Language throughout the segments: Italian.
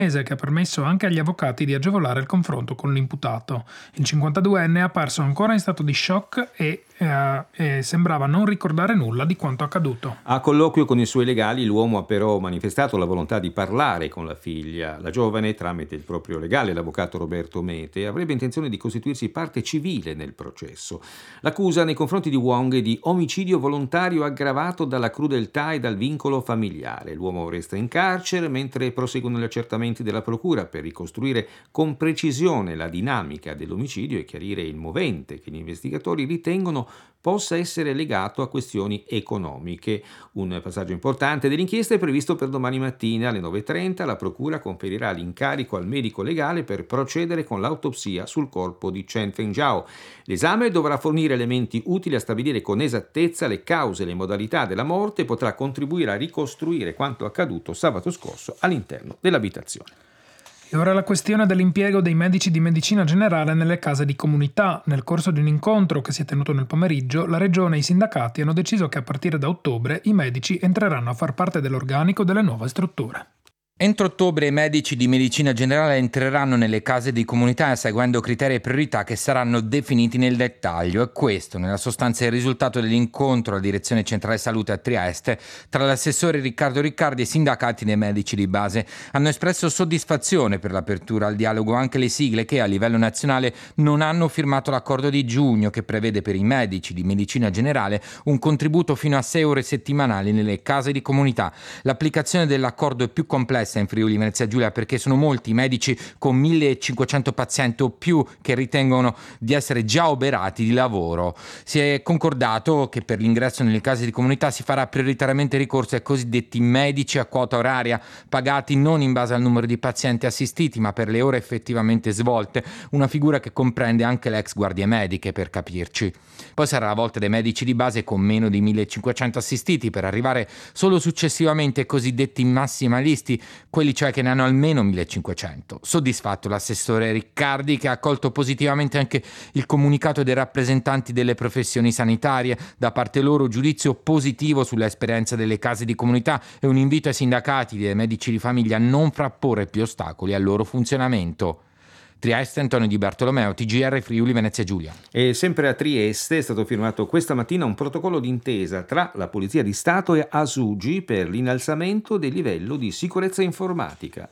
che ha permesso anche agli avvocati di agevolare il confronto con l'imputato. Il 52enne è apparso ancora in stato di shock e sembrava non ricordare nulla di quanto accaduto. A colloquio con i suoi legali, l'uomo ha però manifestato la volontà di parlare con la figlia. La giovane, tramite il proprio legale, l'avvocato Roberto Mete, avrebbe intenzione di costituirsi parte civile nel processo. L'accusa nei confronti di Wong è di omicidio volontario aggravato dalla crudeltà e dal vincolo familiare. L'uomo resta in carcere mentre proseguono gli accertamenti della procura per ricostruire con precisione la dinamica dell'omicidio e chiarire il movente che gli investigatori ritengono possa essere legato a questioni economiche. Un passaggio importante dell'inchiesta è previsto per domani mattina alle 9:30. La procura conferirà l'incarico al medico legale per procedere con l'autopsia sul corpo di Chen Fengzhao. L'esame dovrà fornire elementi utili a stabilire con esattezza le cause e le modalità della morte e potrà contribuire a ricostruire quanto accaduto sabato scorso all'interno dell'abitazione. E ora la questione dell'impiego dei medici di medicina generale nelle case di comunità. Nel corso di un incontro che si è tenuto nel pomeriggio, la Regione e i sindacati hanno deciso che a partire da ottobre i medici entreranno a far parte dell'organico delle nuove strutture. Entro ottobre i medici di medicina generale entreranno nelle case di comunità seguendo criteri e priorità che saranno definiti nel dettaglio. E questo, nella sostanza, è il risultato dell'incontro alla Direzione Centrale Salute a Trieste tra l'assessore Riccardo Riccardi e i sindacati dei medici di base. Hanno espresso soddisfazione per l'apertura al dialogo anche le sigle che a livello nazionale non hanno firmato l'accordo di giugno che prevede per i medici di medicina generale un contributo fino a 6 ore settimanali nelle case di comunità. L'applicazione dell'accordo è più complessa in Friuli Venezia Giulia perché sono molti i medici con 1500 pazienti o più che ritengono di essere già oberati di lavoro. Si è concordato che per l'ingresso nelle case di comunità si farà prioritariamente ricorso ai cosiddetti medici a quota oraria, pagati non in base al numero di pazienti assistiti ma per le ore effettivamente svolte, una figura che comprende anche le ex guardie mediche, per capirci. Poi sarà la volta dei medici di base con meno di 1500 assistiti per arrivare solo successivamente ai cosiddetti massimalisti, quelli cioè che ne hanno almeno 1500. Soddisfatto l'assessore Riccardi, che ha accolto positivamente anche il comunicato dei rappresentanti delle professioni sanitarie. Da parte loro giudizio positivo sull'esperienza delle case di comunità e un invito ai sindacati dei medici di famiglia a non frapporre più ostacoli al loro funzionamento. Trieste, Antonio Di Bartolomeo, TGR Friuli Venezia Giulia. E sempre a Trieste è stato firmato questa mattina un protocollo d'intesa tra la Polizia di Stato e Asugi per l'innalzamento del livello di sicurezza informatica.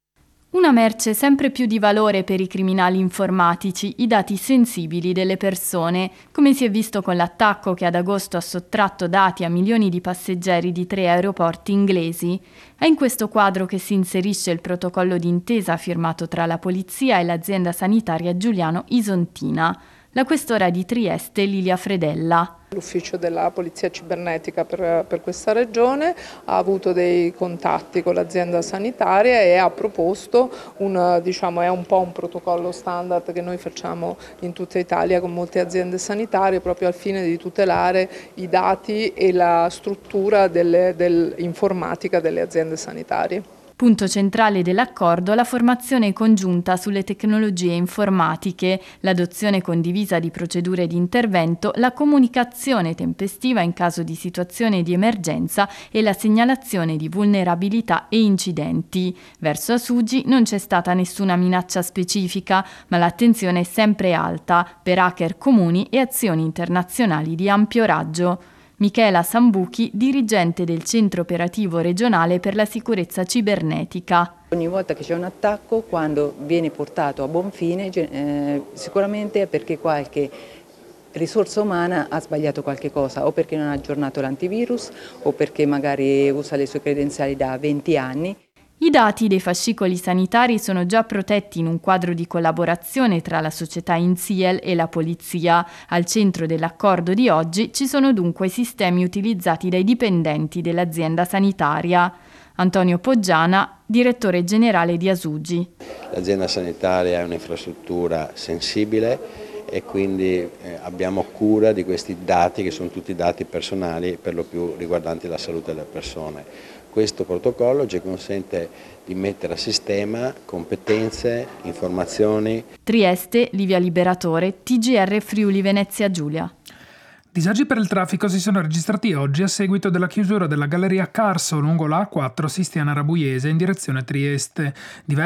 Una merce sempre più di valore per i criminali informatici, i dati sensibili delle persone, come si è visto con l'attacco che ad agosto ha sottratto dati a milioni di passeggeri di 3 aeroporti inglesi. È in questo quadro che si inserisce il protocollo d'intesa firmato tra la polizia e l'azienda sanitaria Giuliano Isontina. La questora di Trieste Lilia Fredella. L'ufficio della Polizia Cibernetica per questa regione ha avuto dei contatti con l'azienda sanitaria e ha proposto è un po' un protocollo standard che noi facciamo in tutta Italia con molte aziende sanitarie proprio al fine di tutelare i dati e la struttura dell'informatica delle aziende sanitarie. Punto centrale dell'accordo la formazione congiunta sulle tecnologie informatiche, l'adozione condivisa di procedure di intervento, la comunicazione tempestiva in caso di situazione di emergenza e la segnalazione di vulnerabilità e incidenti. Verso Asugi non c'è stata nessuna minaccia specifica, ma l'attenzione è sempre alta per hacker comuni e azioni internazionali di ampio raggio. Michela Sambuchi, dirigente del Centro Operativo Regionale per la Sicurezza Cibernetica. Ogni volta che c'è un attacco, quando viene portato a buon fine, sicuramente è perché qualche risorsa umana ha sbagliato qualche cosa, o perché non ha aggiornato l'antivirus, o perché magari usa le sue credenziali da 20 anni. I dati dei fascicoli sanitari sono già protetti in un quadro di collaborazione tra la società INSIEL e la polizia. Al centro dell'accordo di oggi ci sono dunque i sistemi utilizzati dai dipendenti dell'azienda sanitaria. Antonio Poggiana, direttore generale di Asugi. L'azienda sanitaria è un'infrastruttura sensibile e quindi abbiamo cura di questi dati che sono tutti dati personali, per lo più riguardanti la salute delle persone. Questo protocollo ci consente di mettere a sistema competenze, informazioni. Trieste, Livia Liberatore, TGR Friuli Venezia Giulia. Disagi per il traffico si sono registrati oggi a seguito della chiusura della galleria Carso lungo la A4 Sistiana Rabuiese in direzione Trieste.